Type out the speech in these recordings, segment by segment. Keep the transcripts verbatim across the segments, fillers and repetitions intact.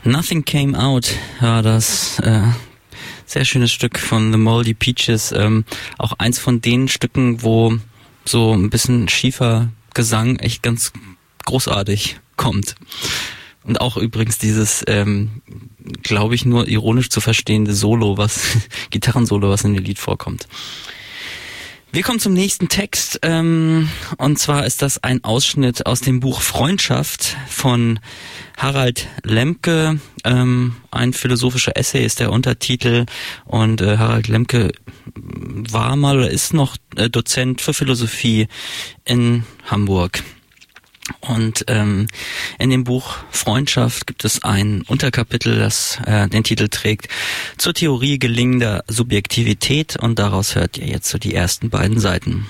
Nothing Came Out war das äh, sehr schönes Stück von The Moldy Peaches. Ähm, auch eins von den Stücken, wo so ein bisschen schiefer Gesang echt ganz großartig kommt. Und auch übrigens dieses, ähm, glaube ich, nur ironisch zu verstehende Solo, was Gitarrensolo, was in dem Lied vorkommt. Wir kommen zum nächsten Text, ähm, und zwar ist das ein Ausschnitt aus dem Buch Freundschaft von Harald Lemke. Ähm, ein philosophischer Essay ist der Untertitel, und äh, Harald Lemke war mal oder ist noch äh, Dozent für Philosophie in Hamburg. Und ähm, in dem Buch Freundschaft gibt es ein Unterkapitel, das äh, den Titel trägt zur Theorie gelingender Subjektivität, und daraus hört ihr jetzt so die ersten beiden Seiten.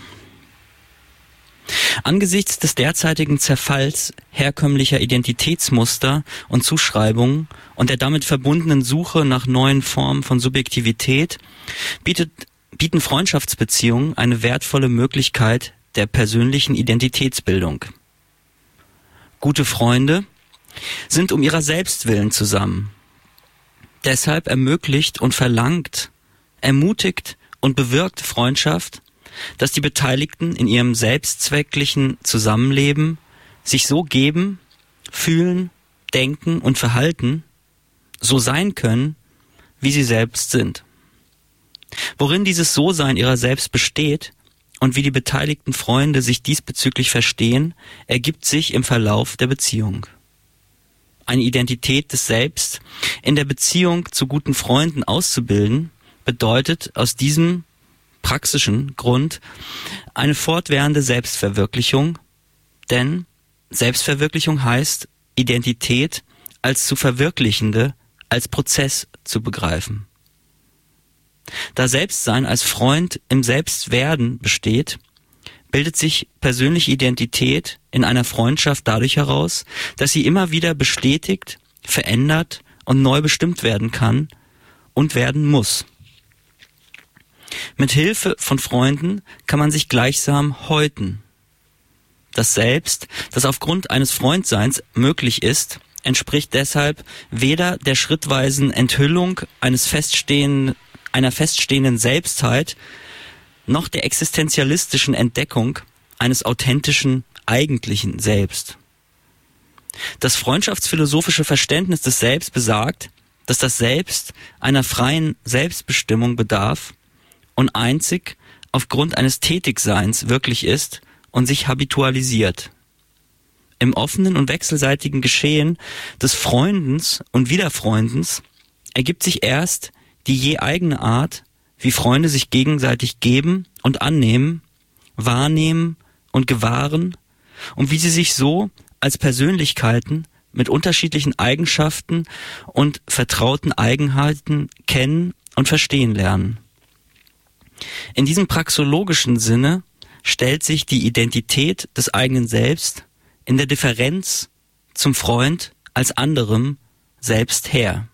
Angesichts des derzeitigen Zerfalls herkömmlicher Identitätsmuster und Zuschreibungen und der damit verbundenen Suche nach neuen Formen von Subjektivität bietet, bieten Freundschaftsbeziehungen eine wertvolle Möglichkeit der persönlichen Identitätsbildung. Gute Freunde sind um ihrer selbst willen zusammen. Deshalb ermöglicht und verlangt, ermutigt und bewirkt Freundschaft, dass die Beteiligten in ihrem selbstzwecklichen Zusammenleben sich so geben, fühlen, denken und verhalten, so sein können, wie sie selbst sind. Worin dieses So-Sein ihrer selbst besteht und wie die beteiligten Freunde sich diesbezüglich verstehen, ergibt sich im Verlauf der Beziehung. Eine Identität des Selbst in der Beziehung zu guten Freunden auszubilden, bedeutet aus diesem praxischen Grund eine fortwährende Selbstverwirklichung, denn Selbstverwirklichung heißt, Identität als zu verwirklichende, als Prozess zu begreifen. Da Selbstsein als Freund im Selbstwerden besteht, bildet sich persönliche Identität in einer Freundschaft dadurch heraus, dass sie immer wieder bestätigt, verändert und neu bestimmt werden kann und werden muss. Mit Hilfe von Freunden kann man sich gleichsam häuten. Das Selbst, das aufgrund eines Freundseins möglich ist, entspricht deshalb weder der schrittweisen Enthüllung eines feststehenden einer feststehenden Selbstheit, noch der existenzialistischen Entdeckung eines authentischen, eigentlichen Selbst. Das freundschaftsphilosophische Verständnis des Selbst besagt, dass das Selbst einer freien Selbstbestimmung bedarf und einzig aufgrund eines Tätigseins wirklich ist und sich habitualisiert. Im offenen und wechselseitigen Geschehen des Freundens und Wiederfreundens ergibt sich erst die je eigene Art, wie Freunde sich gegenseitig geben und annehmen, wahrnehmen und gewahren und wie sie sich so als Persönlichkeiten mit unterschiedlichen Eigenschaften und vertrauten Eigenheiten kennen und verstehen lernen. In diesem praxologischen Sinne stellt sich die Identität des eigenen Selbst in der Differenz zum Freund als anderem selbst her.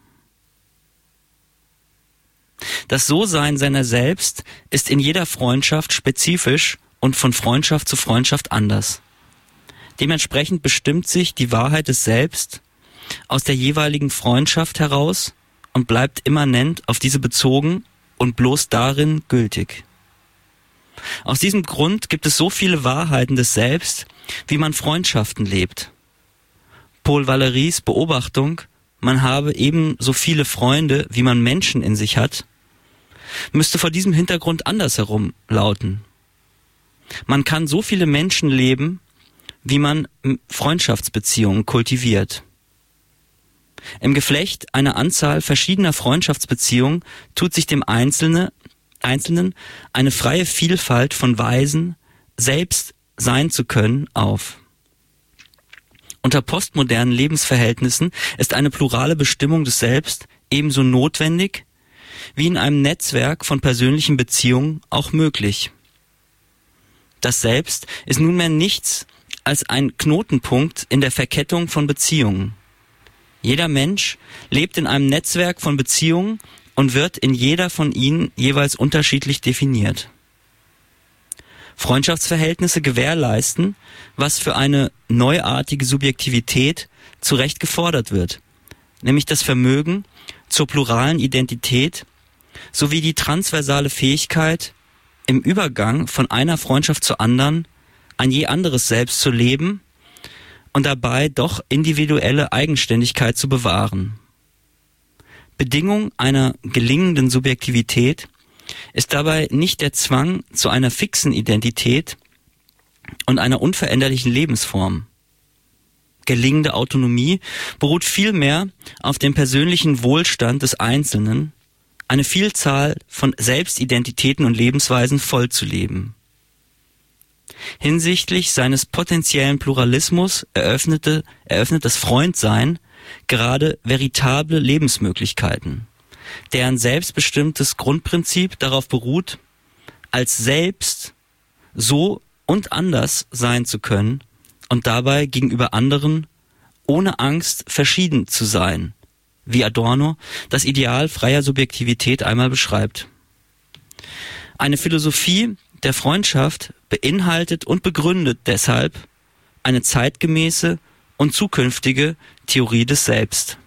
Das So-Sein seiner selbst ist in jeder Freundschaft spezifisch und von Freundschaft zu Freundschaft anders. Dementsprechend bestimmt sich die Wahrheit des Selbst aus der jeweiligen Freundschaft heraus und bleibt immanent auf diese bezogen und bloß darin gültig. Aus diesem Grund gibt es so viele Wahrheiten des Selbst, wie man Freundschaften lebt. Paul Valéry's Beobachtung, man habe eben so viele Freunde, wie man Menschen in sich hat, müsste vor diesem Hintergrund andersherum lauten. Man kann so viele Menschen leben, wie man Freundschaftsbeziehungen kultiviert. Im Geflecht einer Anzahl verschiedener Freundschaftsbeziehungen tut sich dem Einzelne, Einzelnen eine freie Vielfalt von Weisen, selbst sein zu können, auf. Unter postmodernen Lebensverhältnissen ist eine plurale Bestimmung des Selbst ebenso notwendig wie in einem Netzwerk von persönlichen Beziehungen auch möglich. Das Selbst ist nunmehr nichts als ein Knotenpunkt in der Verkettung von Beziehungen. Jeder Mensch lebt in einem Netzwerk von Beziehungen und wird in jeder von ihnen jeweils unterschiedlich definiert. Freundschaftsverhältnisse gewährleisten, was für eine neuartige Subjektivität zu Recht gefordert wird, nämlich das Vermögen zur pluralen Identität sowie die transversale Fähigkeit, im Übergang von einer Freundschaft zur anderen ein je anderes Selbst zu leben und dabei doch individuelle Eigenständigkeit zu bewahren. Bedingung einer gelingenden Subjektivität ist dabei nicht der Zwang zu einer fixen Identität und einer unveränderlichen Lebensform. Gelingende Autonomie beruht vielmehr auf dem persönlichen Wohlstand des Einzelnen, eine Vielzahl von Selbstidentitäten und Lebensweisen vollzuleben. Hinsichtlich seines potenziellen Pluralismus eröffnete, eröffnet das Freundsein gerade veritable Lebensmöglichkeiten, deren selbstbestimmtes Grundprinzip darauf beruht, als selbst so und anders sein zu können und dabei gegenüber anderen ohne Angst verschieden zu sein, wie Adorno das Ideal freier Subjektivität einmal beschreibt. Eine Philosophie der Freundschaft beinhaltet und begründet deshalb eine zeitgemäße und zukünftige Theorie des Selbst.